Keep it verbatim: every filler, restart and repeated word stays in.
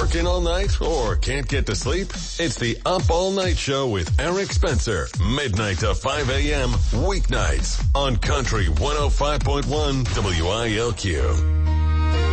Working all night or can't get to sleep? It's the Up All Night Show with Eric Spencer. Midnight to five a.m. weeknights on Country one oh five point one W I L Q.